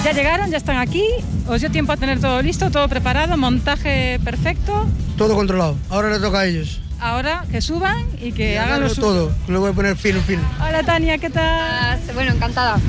¿Ya llegaron? ¿Ya están aquí? ¿Os dio tiempo a tener todo listo, todo preparado, montaje perfecto? Todo controlado. Ahora le toca a ellos. Ahora que suban y que hagan lo suyo. Todo, lo voy a poner fino. Hola Tania, ¿qué tal? Bueno, encantada.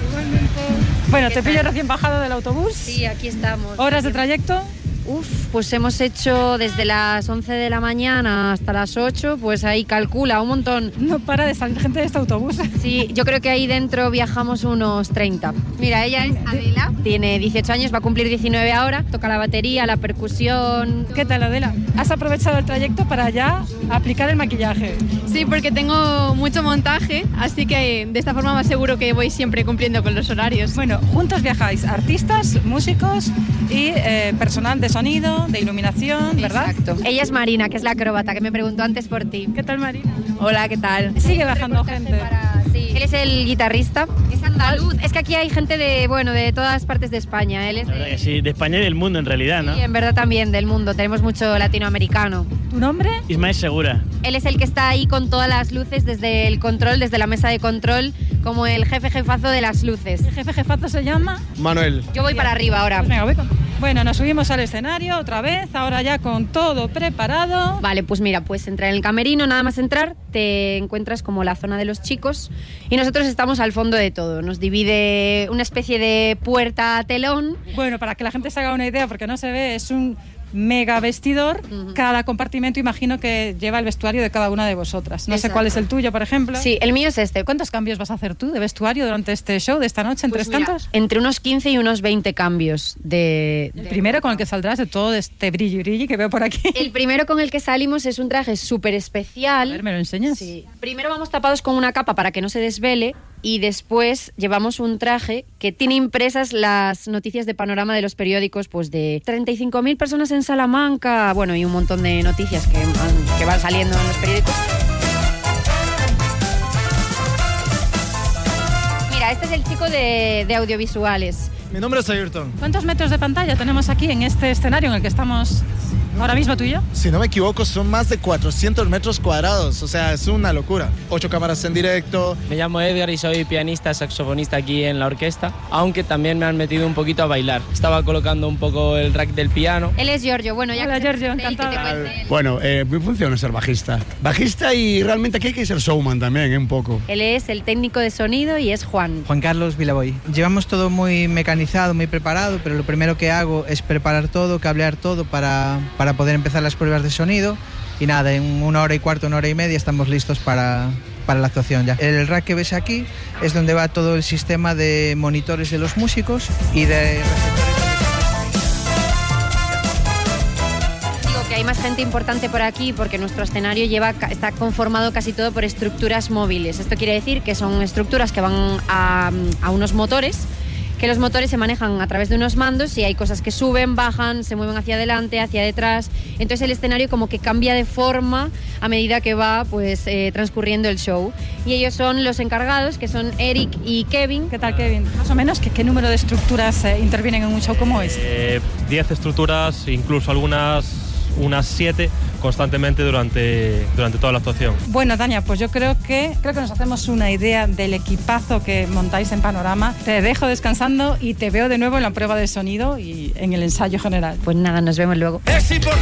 Bueno, te pillo recién bajado del autobús. Sí, aquí estamos. ¿Horas de trayecto? Pues hemos hecho desde las 11 de la mañana hasta las 8, pues ahí calcula un montón. No para de salir gente de este autobús. Sí, yo creo que ahí dentro viajamos unos 30. Mira, ella es Adela, tiene 18 años, va a cumplir 19 ahora, toca la batería, la percusión. ¿Qué tal, Adela? ¿Has aprovechado el trayecto para ya aplicar el maquillaje? Sí, porque tengo mucho montaje, así que de esta forma me aseguro que voy siempre cumpliendo con los horarios. Bueno, juntos viajáis artistas, músicos y personal de sonido, de iluminación, ¿verdad? Exacto. Ella es Marina, que es la acróbata, que me preguntó antes por ti. ¿Qué tal, Marina? Hola, ¿qué tal? Sigue bajando gente. Sí. Él es el guitarrista, es andaluz. Es que aquí hay gente de todas partes de España. Él es La verdad que sí, de España y del mundo en realidad, ¿no? Sí, en verdad también del mundo. Tenemos mucho latinoamericano. ¿Tu nombre? Ismael Segura. Él es el que está ahí con todas las luces desde el control, desde la mesa de control, como el jefazo de las luces. ¿El jefazo se llama? Manuel. Yo voy para arriba ahora. Pues venga, voy con... Bueno, nos subimos al escenario otra vez, ahora ya con todo preparado. Vale, pues mira, pues entrar en el camerino, nada más entrar, te encuentras como la zona de los chicos y nosotros estamos al fondo de todo. Nos divide una especie de puerta telón. Bueno, para que la gente se haga una idea, porque no se ve, es un mega vestidor. Cada compartimento imagino que lleva el vestuario de cada una de vosotras. No sé cuál es el tuyo, por ejemplo. Sí, el mío es este. ¿Cuántos cambios vas a hacer tú de vestuario durante este show de esta noche, en Pues Tres Cantos? Entre unos 15 y unos 20 cambios de... El primero con el que saldrás de todo este brilli que veo por aquí. El primero con el que salimos es un traje súper especial. A ver, ¿me lo enseñas? Sí. Primero vamos tapados con una capa para que no se desvele y después llevamos un traje que tiene impresas las noticias de panorama de los periódicos, pues de 35.000 personas en Salamanca, bueno, y un montón de noticias que van saliendo en los periódicos. Mira, este es el chico de audiovisuales. Mi nombre es Ayrton. ¿Cuántos metros de pantalla tenemos aquí en este escenario en el que estamos ahora mismo tú y yo? Si no me equivoco, son más de 400 metros cuadrados, o sea, es una locura. 8 cámaras en directo. Me llamo Edgar y soy pianista, saxofonista aquí en la orquesta, aunque también me han metido un poquito a bailar. Estaba colocando un poco el rack del piano. Él es Giorgio, bueno, ya... Hola, Giorgio, encantada. Bueno, mi función es ser bajista. Bajista y realmente aquí hay que ser showman también, un poco. Él es el técnico de sonido y es Juan. Juan Carlos Vilaboy. Llevamos todo muy mecanizado, muy preparado, pero lo primero que hago es preparar todo, cablear todo para poder empezar las pruebas de sonido y nada, en 1 hora y cuarto, 1 hora y media estamos listos para la actuación ya. El rack que ves aquí es donde va todo el sistema de monitores de los músicos y de Digo que hay más gente importante por aquí porque nuestro escenario está conformado casi todo por estructuras móviles. Esto quiere decir que son estructuras que van a unos motores, que los motores se manejan a través de unos mandos y hay cosas que suben, bajan, se mueven hacia adelante, hacia detrás. Entonces el escenario como que cambia de forma a medida que va pues transcurriendo el show. Y ellos son los encargados, que son Eric y Kevin. ¿Qué tal, Kevin? Más o menos, ¿qué número de estructuras intervienen en un show como este? 10 estructuras, incluso unas 7 constantemente durante toda la actuación. Bueno, Tania, pues yo creo que nos hacemos una idea del equipazo que montáis en Panorama. Te dejo descansando y te veo de nuevo en la prueba de sonido y en el ensayo general. Pues nada, nos vemos luego.